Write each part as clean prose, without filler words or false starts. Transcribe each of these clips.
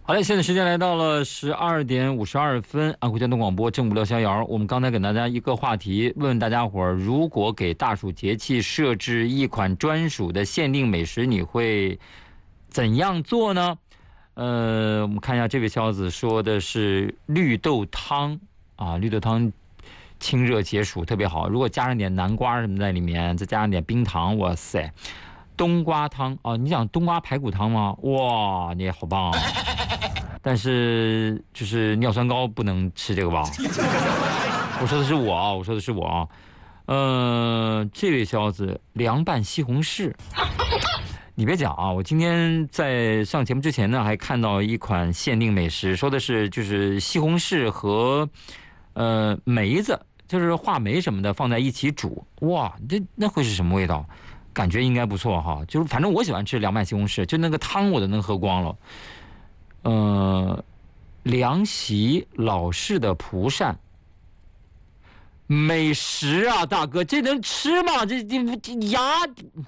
好嘞，现在时间来到了12:52，安徽交通广播正午聊逍遥。我们刚才给大家一个话题，问问大家伙儿，如果给大暑节气设置一款专属的限定美食，你会怎样做呢？我们看一下这位小子说的是绿豆汤啊，绿豆汤清热解暑特别好，如果加上点南瓜什么在里面，再加上点冰糖，哇塞！冬瓜汤哦，你讲冬瓜排骨汤吗？哇，你好棒啊！但是就是尿酸高不能吃这个吧？我说的是我啊。这位小子凉拌西红柿，你别讲啊，我今天在上节目之前呢，还看到一款限定美食，说的是就是西红柿和梅子，就是话梅什么的放在一起煮，哇，那会是什么味道？感觉应该不错哈，就是反正我喜欢吃凉拌西红柿，就那个汤我都能喝光了。凉席老式的蒲扇，美食啊，大哥，这能吃吗？这牙。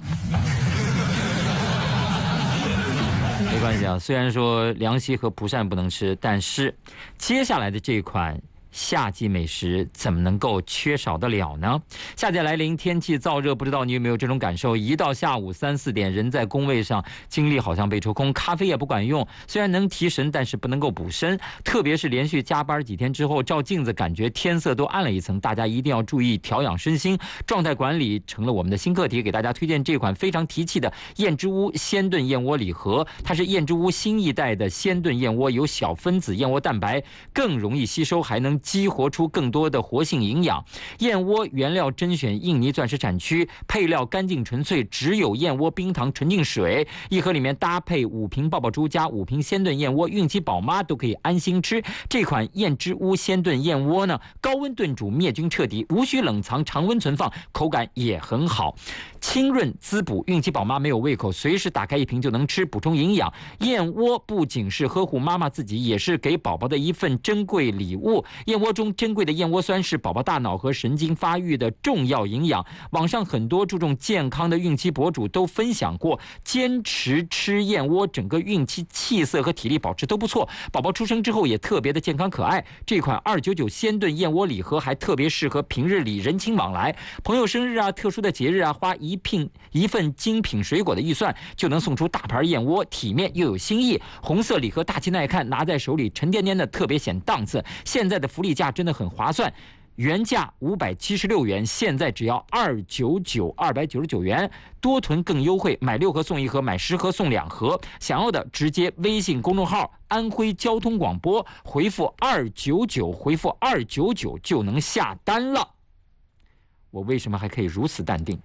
没关系啊，虽然说凉席和蒲扇不能吃，但是接下来的这款夏季美食怎么能够缺少得了呢？夏季来临，天气燥热，不知道你有没有这种感受？一到下午3、4点，人在工位上，精力好像被抽空，咖啡也不管用。虽然能提神，但是不能够补身。特别是连续加班几天之后，照镜子感觉天色都暗了一层。大家一定要注意调养身心，状态管理成了我们的新课题。给大家推荐这款非常提气的燕之屋鲜炖燕窝礼盒，它是燕之屋新一代的鲜炖燕窝，有小分子燕窝蛋白，更容易吸收，还能激活出更多的活性营养。燕窝原料甄选印尼钻石产区，配料干净纯粹，只有燕窝、冰糖、纯净水。一盒里面搭配5瓶爆爆珠加5瓶鲜炖燕窝，孕期宝妈都可以安心吃。这款燕之屋鲜炖燕窝呢，高温炖煮灭菌彻底，无需冷藏，常温存放，口感也很好，清润滋补。孕期宝妈没有胃口，随时打开一瓶就能吃，补充营养。燕窝不仅是呵护妈妈自己，也是给宝宝的一份珍贵礼物。燕窝中珍贵的燕窝酸是宝宝大脑和神经发育的重要营养。网上很多注重健康的孕期博主都分享过，坚持吃燕窝，整个孕期气色和体力保持都不错，宝宝出生之后也特别的健康可爱。这款299鲜炖燕窝礼盒还特别适合平日里人情往来，朋友生日啊、特殊的节日啊，花一份精品水果的预算就能送出大盘燕窝，体面又有新意。红色礼盒大气耐看，拿在手里沉甸甸的，特别显档次。现在的福利价真的很划算，原价576元，现在只要299元，多囤更优惠，买6盒送1盒，买10盒送2盒。想要的直接微信公众号安徽交通广播回复299，回复299就能下单了。我为什么还可以如此淡定？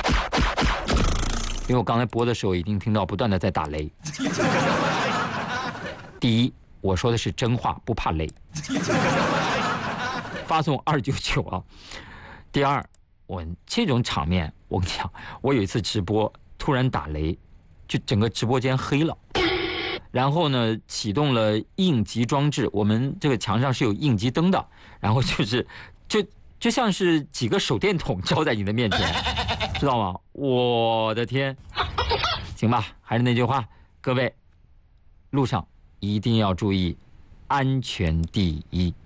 因为我刚才播的时候已经听到不断的在打雷。第一，我说的是真话，不怕雷。发送299啊。第二，我这种场面，我跟你讲，我有一次直播突然打雷，就整个直播间黑了。然后呢，启动了应急装置，我们这个墙上是有应急灯的，然后就像是几个手电筒照在你的面前，知道吗？我的天！行吧，还是那句话，各位，路上一定要注意安全第一。